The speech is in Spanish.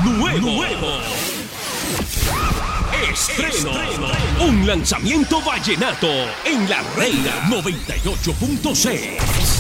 Nuevo. Estreno. Un lanzamiento vallenato en la Reina 98.6.